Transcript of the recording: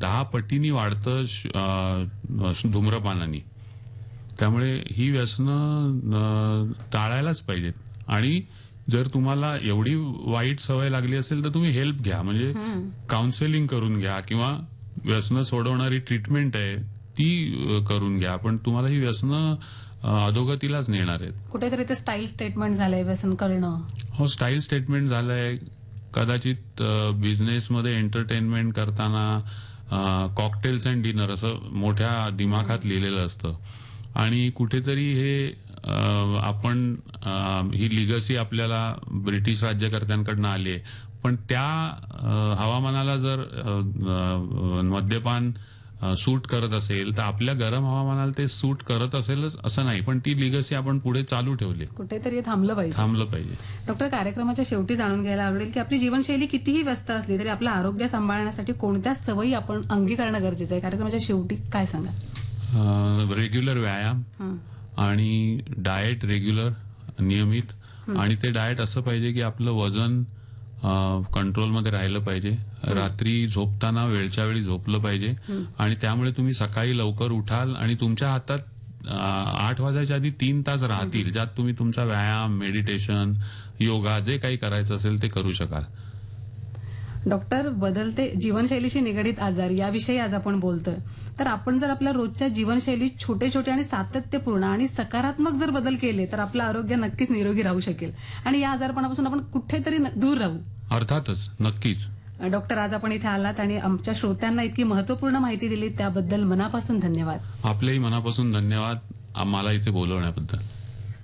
10 पटींनी वाढतं धूम्रपानाने. त्यामुळे ही व्यसनं टाळायलाच पाहिजेत. आणि जर तुम्हाला एवढी वाईट सवय लागली असेल तर तुम्ही हेल्प घ्या, म्हणजे काउन्सिलिंग करून घ्या किंवा व्यसनं सोडवणारी ट्रीटमेंट आहे ती करून घ्या. पण तुम्हाला ही व्यसनं अधोगतीलाच नेणार आहेत. कुठेतरी ते स्टाईल स्टेटमेंट झालंय व्यसन करणं. हो, स्टाईल स्टेटमेंट झालंय. कदाचित बिझनेसमध्ये एंटरटेनमेंट करताना कॉकटेल्स अँड डिनर असं मोठ्या दिमाखात लिहिलेलं असतं. आणि कुठेतरी हे आपण ही लिगसी आपल्याला ब्रिटिश राज्यकर्त्यांकडनं आली आहे. पण त्या हवामानाला जर मद्यपान सूट करत असेल तर आपल्या गरम हवामानाला ते सूट करत असेलच असं नाही. पण ती लिगसी आपण पुढे चालू ठेवली, कुठेतरी थांबलं पाहिजे. डॉक्टर, कार्यक्रमाच्या शेवटी जाणून घ्यायला आवडेल की आपली जीवनशैली कितीही व्यस्त असली तरी आपलं आरोग्य सांभाळण्यासाठी कोणत्या सवयी आपण अंगीकरणं गरजेचं आहे. कार्यक्रमाच्या शेवटी काय सांगा? रेग्युलर व्यायाम आणि डाएट रेग्युलर, नियमित. आणि ते डाएट असं पाहिजे की आपलं वजन कंट्रोलमध्ये राहिलं पाहिजे. रात्री झोपताना वेळच्या वेळी झोपलं पाहिजे. आणि त्यामुळे तुम्ही सकाळी लवकर उठाल आणि तुमच्या हातात 8 वाजायच्या आधी 3 तास राहतील, ज्यात तुम्ही तुमचा व्यायाम, मेडिटेशन, योगा जे काही करायचं असेल ते करू शकाल. डॉक्टर, बदलते जीवनशैलीशी निगडीत आजार याविषयी आज आपण बोलतोय. तर आपण जर आपल्या रोजच्या जीवनशैलीत छोटे छोटे आणि सातत्यपूर्ण आणि सकारात्मक जर बदल केले तर आपलं आरोग्य नक्कीच निरोगी राहू शकेल आणि या आजारपणापासून आपण कुठेतरी दूर राहू. अर्थातच, नक्कीच. डॉक्टर, आज आपण इथे आलात आणि आमच्या श्रोत्यांना इतकी महत्वपूर्ण माहिती दिली त्याबद्दल मनापासून धन्यवाद. आपलेही मनापासून धन्यवाद आम्हाला इथे बोलवण्याबद्दल.